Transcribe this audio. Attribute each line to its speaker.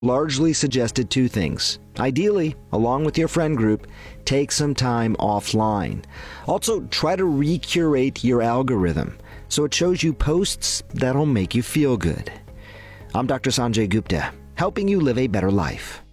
Speaker 1: largely suggested two things. Ideally, along with your friend group, take some time offline. Also, try to recurate your algorithm so it shows you posts that'll make you feel good. I'm Dr. Sanjay Gupta, helping you live a better life.